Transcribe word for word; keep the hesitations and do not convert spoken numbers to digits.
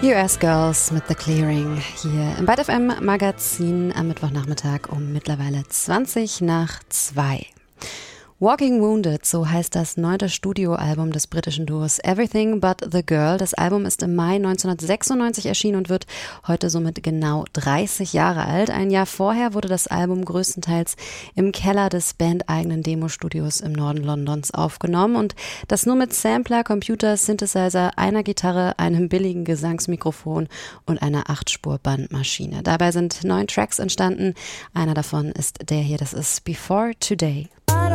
U S Girls mit The Clearing hier im Byte F M Magazin am Mittwochnachmittag um mittlerweile zwanzig nach zwei. Walking Wounded, so heißt das neunte Studioalbum des britischen Duos Everything But The Girl. Das Album ist im Mai neunzehnhundertsechsundneunzig erschienen und wird heute somit genau dreißig Jahre alt. Ein Jahr vorher wurde das Album größtenteils im Keller des bandeigenen Demostudios im Norden Londons aufgenommen und das nur mit Sampler, Computer, Synthesizer, einer Gitarre, einem billigen Gesangsmikrofon und einer acht-Spur-Bandmaschine. Dabei sind neun Tracks entstanden. Einer davon ist der hier, das ist Before Today.